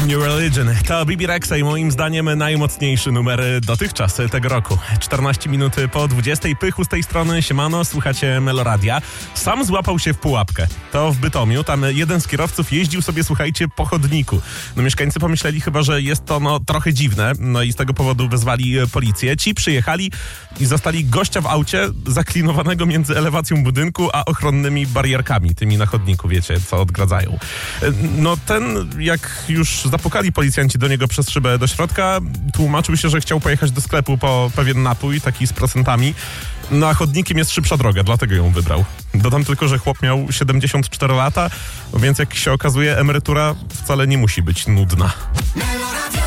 New Religion. To Bibi Rexha i moim zdaniem najmocniejszy numer dotychczas tego roku. 14 minut po 20. Pychu z tej strony, siemano, słuchacie Meloradia. Sam złapał się w pułapkę. To w Bytomiu. Tam jeden z kierowców jeździł sobie, słuchajcie, po chodniku. No mieszkańcy pomyśleli chyba, że jest to trochę dziwne. No i z tego powodu wezwali policję. Ci przyjechali i zastali gościa w aucie zaklinowanego między elewacją budynku a ochronnymi barierkami, tymi na chodniku, wiecie, co odgradzają. No ten, jak już zapukali policjanci do niego przez szybę do środka, tłumaczył się, że chciał pojechać do sklepu po pewien napój, taki z procentami. No a chodnikiem jest szybsza droga, dlatego ją wybrał. Dodam tylko, że chłop miał 74 lata, więc jak się okazuje, emerytura wcale nie musi być nudna.